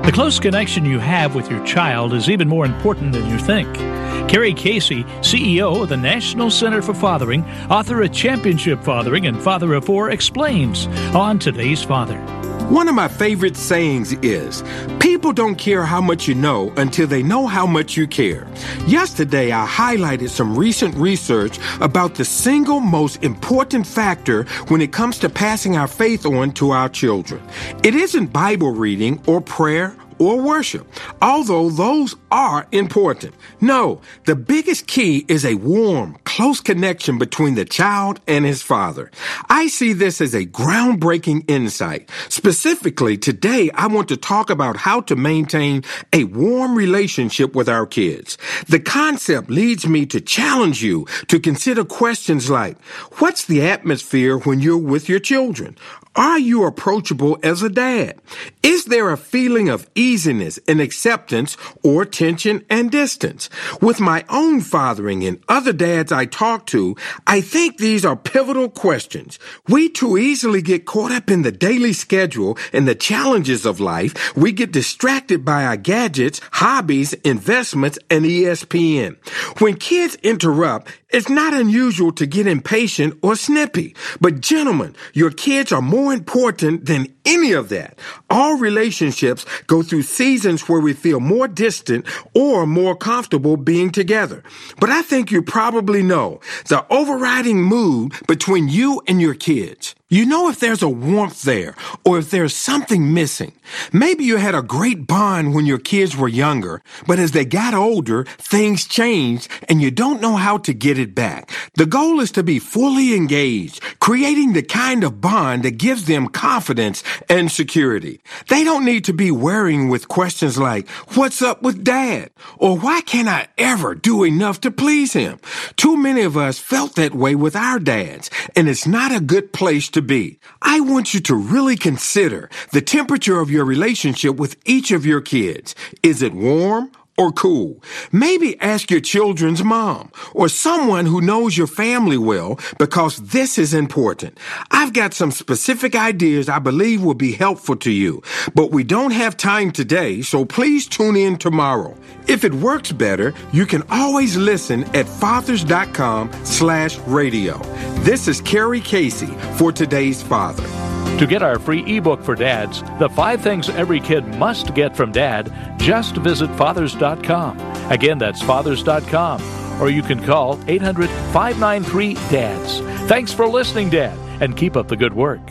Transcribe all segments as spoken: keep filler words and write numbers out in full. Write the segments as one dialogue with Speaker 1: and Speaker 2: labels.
Speaker 1: The close connection you have with your child is even more important than you think. Carrie Casey, C E O of the National Center for Fathering, author of Championship Fathering and Father of Four, explains on Today's Father.
Speaker 2: One of my favorite sayings is, people don't care how much you know until they know how much you care. Yesterday, I highlighted some recent research about the single most important factor when it comes to passing our faith on to our children. It isn't Bible reading or prayer or worship, although those are important. No, the biggest key is a warm, close connection between the child and his father. I see this as a groundbreaking insight. Specifically, today I want to talk about how to maintain a warm relationship with our kids. The concept leads me to challenge you to consider questions like, what's the atmosphere when you're with your children? Are you approachable as a dad? Is there a feeling of easiness and acceptance or tension and distance? With my own fathering and other dads I talk to, I think these are pivotal questions. We too easily get caught up in the daily schedule and the challenges of life. We get distracted by our gadgets, hobbies, investments, and E S P N. When kids interrupt, it's not unusual to get impatient or snippy. But gentlemen, your kids are more important than any of that. All relationships go through seasons where we feel more distant or more comfortable being together. But I think you probably know the overriding mood between you and your kids. You know if there's a warmth there or if there's something missing. Maybe you had a great bond when your kids were younger, but as they got older, things changed and you don't know how to get it back. The goal is to be fully engaged, creating the kind of bond that gives them confidence and security. They don't need to be worrying with questions like, what's up with dad? Or why can't I ever do enough to please him? Too many of us felt that way with our dads, and it's not a good place to be. I want you to really consider the temperature of your relationship with each of your kids. Is it warm or cool? Maybe ask your children's mom or someone who knows your family well, because this is important. I've got some specific ideas I believe will be helpful to you, but we don't have time today, so please tune in tomorrow. If it works better, you can always listen at fathers dot com slash radio. This is Carrie Casey for Today's Father.
Speaker 1: To get our free ebook for dads, The Five Things Every Kid Must Get from Dad, just visit fathers dot com. Again, that's fathers dot com. Or you can call eight hundred, five nine three, D A D S. Thanks for listening, Dad, and keep up the good work.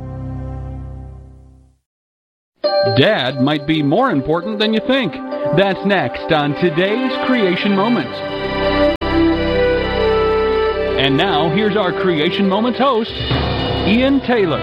Speaker 3: Dad might be more important than you think. That's next on Today's Creation Moments. And now, here's our Creation Moments host, Ian Taylor.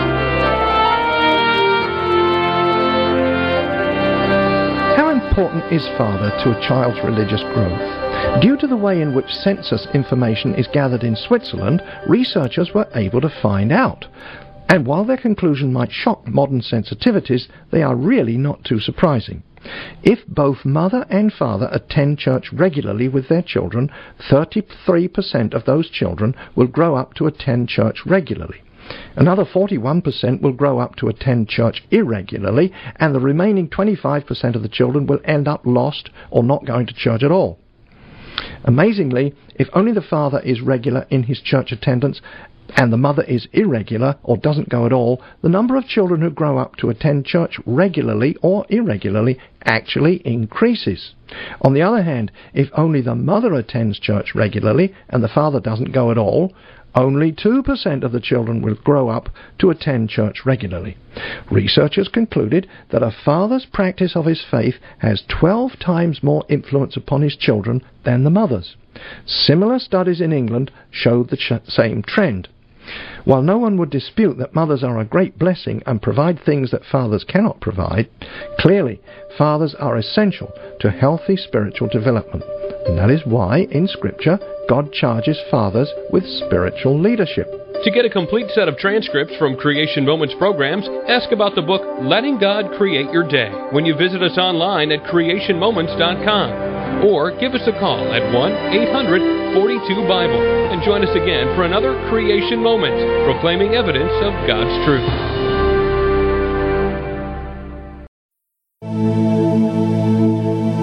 Speaker 4: How important is father to a child's religious growth? Due to the way in which census information is gathered in Switzerland, researchers were able to find out. And while their conclusion might shock modern sensitivities, they are really not too surprising. If both mother and father attend church regularly with their children, thirty-three percent of those children will grow up to attend church regularly. Another forty-one percent will grow up to attend church irregularly, and the remaining twenty-five percent of the children will end up lost or not going to church at all. Amazingly, if only the father is regular in his church attendance and the mother is irregular or doesn't go at all, the number of children who grow up to attend church regularly or irregularly actually increases. On the other hand, if only the mother attends church regularly and the father doesn't go at all, only two percent of the children will grow up to attend church regularly. Researchers concluded that a father's practice of his faith has twelve times more influence upon his children than the mother's. Similar studies in England showed the ch- same trend. While no one would dispute that mothers are a great blessing and provide things that fathers cannot provide, clearly fathers are essential to healthy spiritual development. And that is why, in Scripture, God charges fathers with spiritual leadership.
Speaker 5: To get a complete set of transcripts from Creation Moments programs, ask about the book Letting God Create Your Day when you visit us online at creation moments dot com. Or give us a call at one eight hundred, forty-two, Bible and join us again for another Creation Moment, proclaiming evidence of God's truth.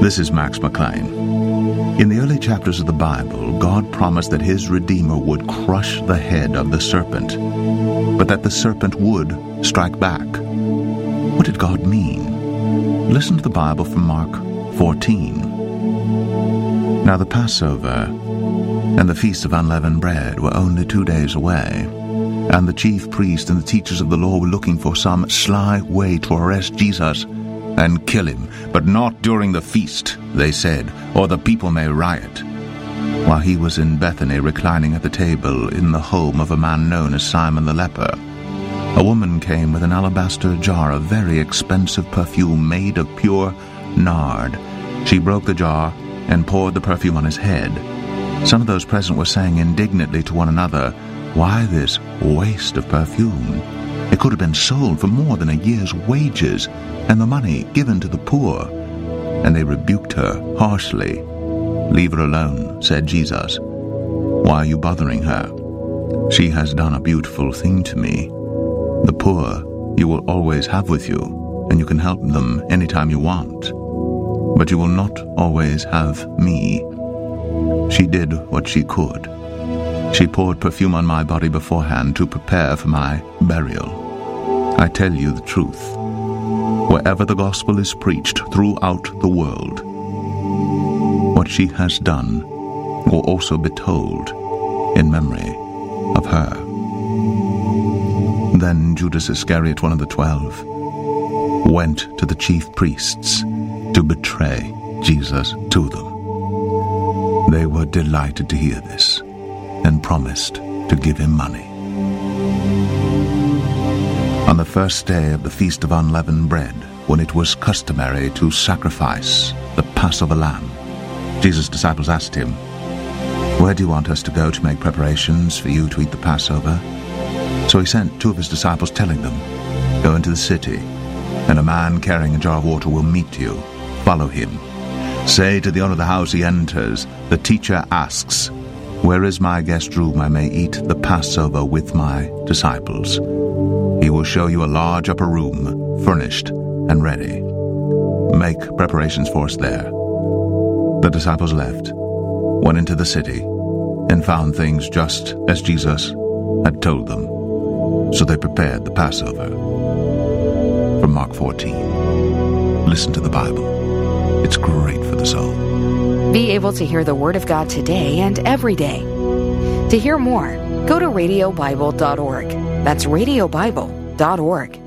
Speaker 6: This is Max McLean. In the early chapters of the Bible, God promised that his Redeemer would crush the head of the serpent, but that the serpent would strike back. What did God mean? Listen to the Bible from Mark fourteen. Now the Passover and the Feast of Unleavened Bread were only two days away, and the chief priests and the teachers of the law were looking for some sly way to arrest Jesus and kill him, but not during the feast, they said, or the people may riot. While he was in Bethany reclining at the table in the home of a man known as Simon the leper, a woman came with an alabaster jar of very expensive perfume made of pure nard. She broke the jar and poured the perfume on his head. Some of those present were saying indignantly to one another, "Why this waste of perfume? It could have been sold for more than a year's wages, and the money given to the poor." And they rebuked her harshly. "Leave her alone," said Jesus. "Why are you bothering her? She has done a beautiful thing to me. The poor you will always have with you, and you can help them any time you want. But you will not always have me." She did what she could. She poured perfume on my body beforehand to prepare for my burial. I tell you the truth. Wherever the gospel is preached throughout the world, what she has done will also be told in memory of her. Then Judas Iscariot, one of the twelve, went to the chief priests to betray Jesus to them. They were delighted to hear this and promised to give him money. On the first day of the Feast of Unleavened Bread, when it was customary to sacrifice the Passover lamb, Jesus' disciples asked him, "Where do you want us to go to make preparations for you to eat the Passover?" So he sent two of his disciples, telling them, "Go into the city, and a man carrying a jar of water will meet you. Follow him. Say to the owner of the house he enters, 'The teacher asks, where is my guest room I may eat the Passover with my disciples?' He will show you a large upper room, furnished and ready. Make preparations for us there." The disciples left, went into the city, and found things just as Jesus had told them. So they prepared the Passover. From Mark fourteen. Listen to the Bible. It's great for the soul.
Speaker 7: Be able to hear the Word of God today and every day. To hear more, go to radio bible dot org. That's radio bible dot org.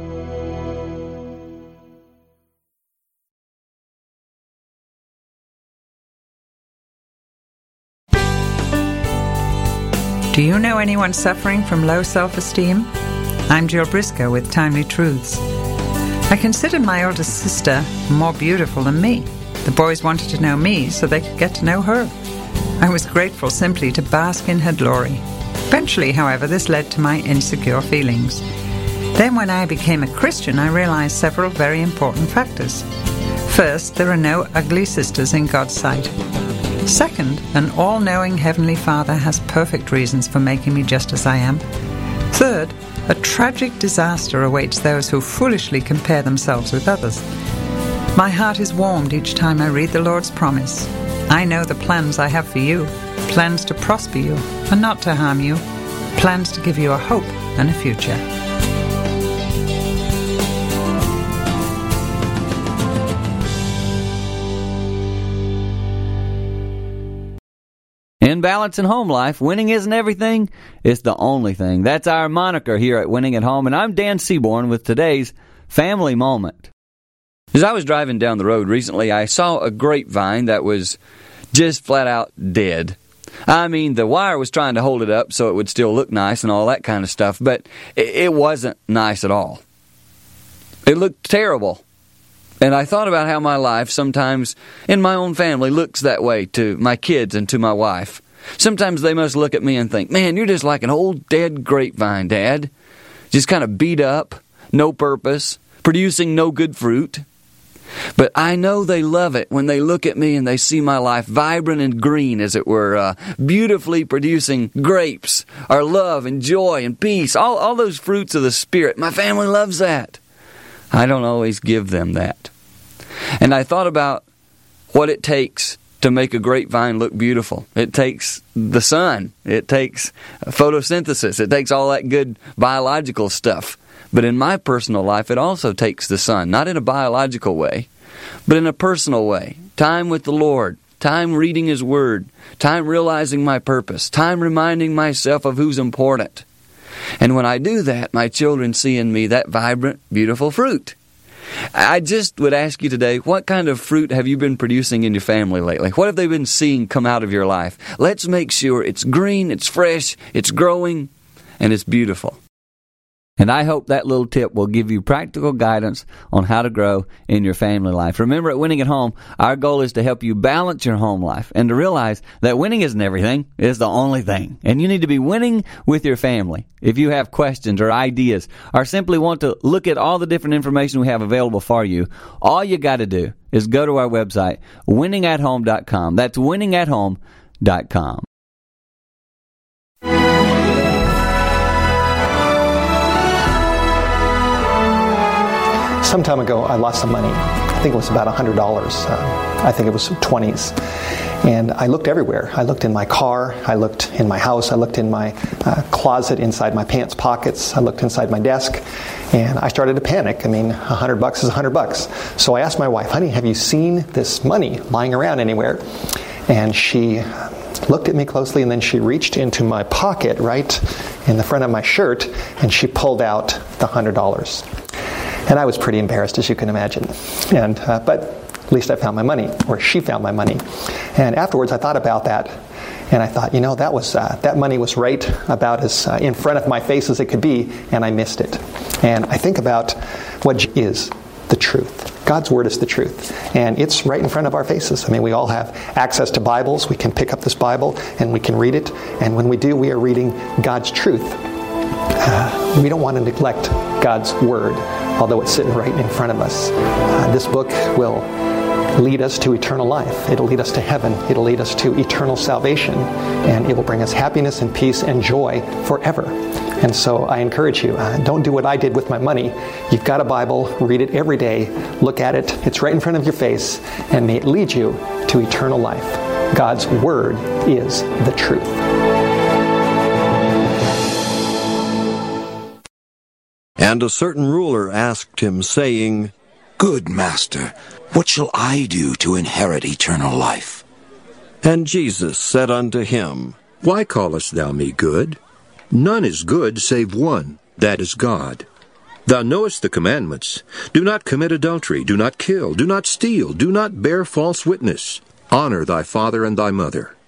Speaker 8: Do you know anyone suffering from low self-esteem? I'm Jill Briscoe with Timely Truths. I considered my oldest sister more beautiful than me. The boys wanted to know me so they could get to know her. I was grateful simply to bask in her glory. Eventually, however, this led to my insecure feelings. Then when I became a Christian, I realized several very important factors. First, there are no ugly sisters in God's sight. Second, an all-knowing Heavenly Father has perfect reasons for making me just as I am. Third, a tragic disaster awaits those who foolishly compare themselves with others. My heart is warmed each time I read the Lord's promise. I know the plans I have for you, plans to prosper you and not to harm you, plans to give you a hope and a future.
Speaker 9: In balance in home life, winning isn't everything, it's the only thing. That's our moniker here at Winning at Home, and I'm Dan Seaborn with today's Family Moment. As I was driving down the road recently, I saw a grapevine that was just flat out dead. I mean, the wire was trying to hold it up so it would still look nice and all that kind of stuff, but it wasn't nice at all. It looked terrible. And I thought about how my life sometimes in my own family looks that way to my kids and to my wife. Sometimes they must look at me and think, "Man, you're just like an old dead grapevine, Dad. Just kind of beat up, no purpose, producing no good fruit." But I know they love it when they look at me and they see my life vibrant and green, as it were, uh, beautifully producing grapes, our love and joy and peace, all, all those fruits of the Spirit. My family loves that. I don't always give them that. And I thought about what it takes to make a grapevine look beautiful. It takes the sun. It takes photosynthesis. It takes all that good biological stuff. But in my personal life, it also takes the sun, not in a biological way, but in a personal way. Time with the Lord, time reading His Word, time realizing my purpose, time reminding myself of who's important. And when I do that, my children see in me that vibrant, beautiful fruit. I just would ask you today, what kind of fruit have you been producing in your family lately? What have they been seeing come out of your life? Let's make sure it's green, it's fresh, it's growing, and it's beautiful. And I hope that little tip will give you practical guidance on how to grow in your family life. Remember, at Winning at Home, our goal is to help you balance your home life and to realize that winning isn't everything, it's the only thing. And you need to be winning with your family. If you have questions or ideas or simply want to look at all the different information we have available for you, all you got to do is go to our website, winning at home dot com. That's winning at home dot com.
Speaker 10: Some time ago, I lost some money. I think it was about one hundred dollars. Uh, I think it was twenties. And I looked everywhere. I looked in my car. I looked in my house. I looked in my uh, closet, inside my pants pockets. I looked inside my desk. And I started to panic. I mean, one hundred bucks is one hundred bucks. So I asked my wife, honey, have you seen this money lying around anywhere? And she looked at me closely, and then she reached into my pocket right in the front of my shirt, and she pulled out the one hundred dollars. And I was pretty embarrassed, as you can imagine. And uh, but at least I found my money, or she found my money. And afterwards, I thought about that, and I thought, you know, that was uh, that money was right about as uh, in front of my face as it could be, and I missed it. And I think about what is the truth. God's Word is the truth, and it's right in front of our faces. I mean, we all have access to Bibles. We can pick up this Bible, and we can read it. And when we do, we are reading God's truth. Uh, we don't want to neglect God's Word, although it's sitting right in front of us. Uh, this book will lead us to eternal life. It'll lead us to heaven. It'll lead us to eternal salvation. And it will bring us happiness and peace and joy forever. And so I encourage you, uh, don't do what I did with my money. You've got a Bible, read it every day, look at it, it's right in front of your face, and may it lead you to eternal life. God's Word is the truth.
Speaker 11: And a certain ruler asked him, saying,
Speaker 12: Good master, what shall I do to inherit eternal life?
Speaker 11: And Jesus said unto him,
Speaker 2: Why callest thou me good? None is good save one, that is God. Thou knowest the commandments. Do not commit adultery, do not kill, do not steal, do not bear false witness. Honor thy father and thy mother.